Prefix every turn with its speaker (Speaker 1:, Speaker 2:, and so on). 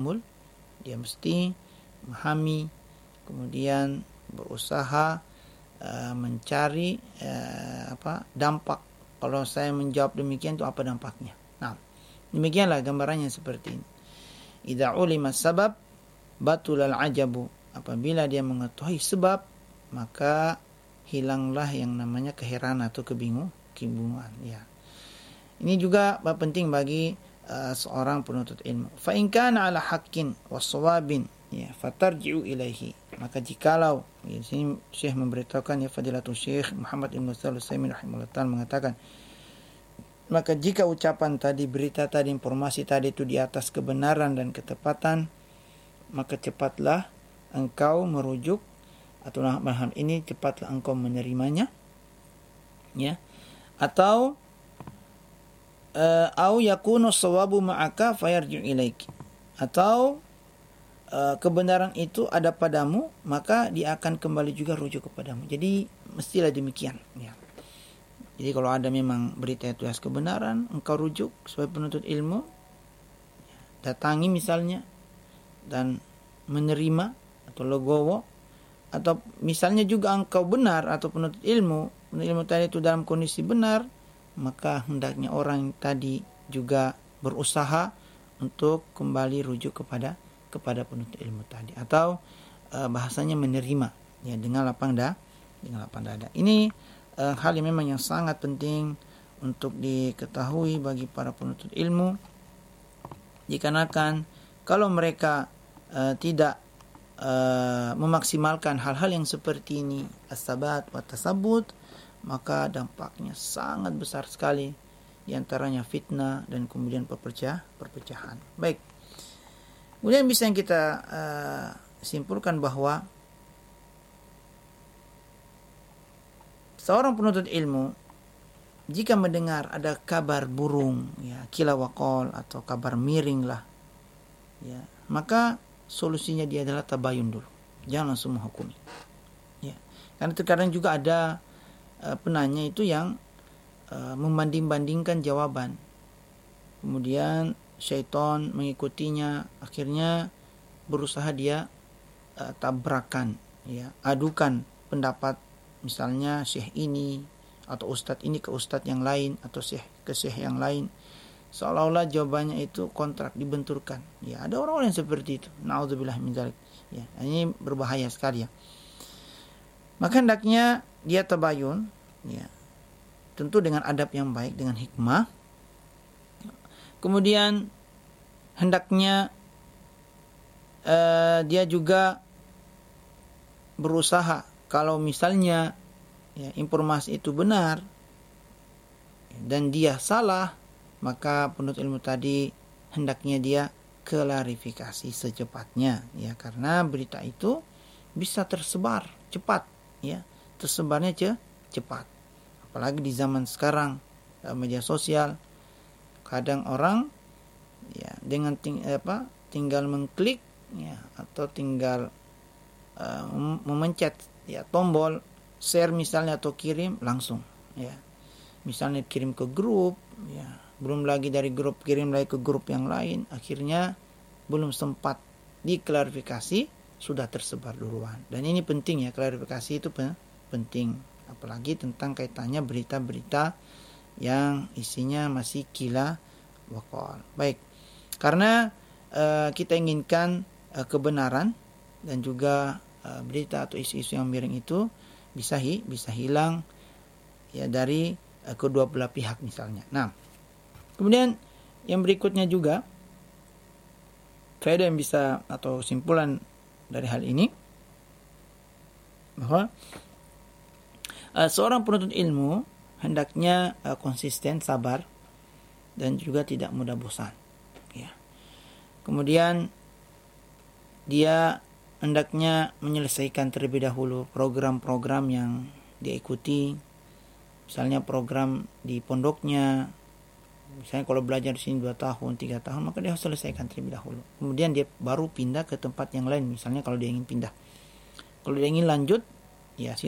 Speaker 1: ilmu, dia mesti memahami, kemudian berusaha mencari dampak. Kalau saya menjawab demikian itu apa dampaknya. Nah, demikianlah gambarannya seperti ini. Idza ulima sabab batulal ajabu. Apabila dia mengetahui sebab, maka hilanglah yang namanya keheranan atau kebingungan. Ya. Ini juga penting bagi seorang penuntut ilmu. Fa in kana ala haqqin was-shawabin, ya, fatarji'u ilaihi. Maka jikalau, di sini Syekh memberitahukan, ya, Fadilatul Syekh Muhammad Ibn Shalih Al-Utsaimin rahimahullah ta'ala mengatakan, maka jika ucapan tadi, berita tadi, informasi tadi itu di atas kebenaran dan ketepatan, maka cepatlah engkau merujuk, atau dalam ini cepatlah engkau menerimanya, ya, atau au yakunu shawabu ma'aka fayarji'u ilaik, atau kebenaran itu ada padamu, maka dia akan kembali juga rujuk kepadamu. Jadi mestilah demikian, ya. Jadi kalau ada memang berita itu as kebenaran, engkau rujuk sebagai penuntut ilmu, datangi misalnya dan menerima atau legowo, atau misalnya juga engkau benar atau penuntut ilmu tadi itu dalam kondisi benar, maka hendaknya orang tadi juga berusaha untuk kembali rujuk kepada penuntut ilmu tadi, atau bahasanya menerima, ya, dengan lapang dada. Ini hal yang memang yang sangat penting untuk diketahui bagi para penuntut ilmu, dikarenakan kalau mereka tidak memaksimalkan hal-hal yang seperti ini, as-sabat wa tasabbut, maka dampaknya sangat besar sekali, diantaranya fitnah dan kemudian perpecahan. Baik. Kemudian bisa yang kita simpulkan bahwa seorang penuntut ilmu jika mendengar ada kabar burung, ya, kila waqal, atau kabar miring lah, ya, maka solusinya dia adalah tabayun dulu, jangan langsung menghukumi, ya. Karena terkadang juga ada penanya itu yang membanding-bandingkan jawaban, kemudian syaitan mengikutinya, akhirnya berusaha dia tabrakan, ya, adukan pendapat, misalnya syekh ini atau ustadz ini ke ustadz yang lain, atau syekh ke syekh yang lain, seolah-olah jawabannya itu kontrak, dibenturkan. Ya, ada orang-orang yang seperti itu. Na'udzubillah min dzalik. Ya, ini berbahaya sekali, ya. Maka hendaknya dia tabayun, ya, tentu dengan adab yang baik, dengan hikmah. Kemudian hendaknya dia juga berusaha, kalau misalnya, ya, informasi itu benar dan dia salah, maka penuntut ilmu tadi hendaknya dia klarifikasi secepatnya, ya, karena berita itu bisa tersebar cepat, ya, tersebarnya cepat, apalagi di zaman sekarang media sosial. Kadang orang, ya, dengan tinggal mengklik, ya, atau tinggal memencet, ya, tombol share misalnya atau kirim, langsung, ya, misalnya kirim ke grup, ya, belum lagi dari grup kirim lagi ke grup yang lain, akhirnya belum sempat diklarifikasi sudah tersebar duluan. Dan ini penting, ya, klarifikasi itu penting, apalagi tentang kaitannya berita-berita yang isinya masih kila waqal. Baik, karena kita inginkan kebenaran dan juga berita atau isu-isu yang miring itu bisa hilang, ya, dari kedua belah pihak misalnya. Nah, kemudian yang berikutnya juga faedah yang bisa atau simpulan dari hal ini, bahwa seorang penuntut ilmu hendaknya konsisten, sabar, dan juga tidak mudah bosan, ya. Kemudian dia hendaknya menyelesaikan terlebih dahulu program-program yang dia ikuti, misalnya program di pondoknya. Misalnya kalau belajar di sini 2 tahun, 3 tahun, maka dia harus selesaikan terlebih dahulu. Kemudian dia baru pindah ke tempat yang lain, misalnya kalau dia ingin pindah. Kalau dia ingin lanjut, ya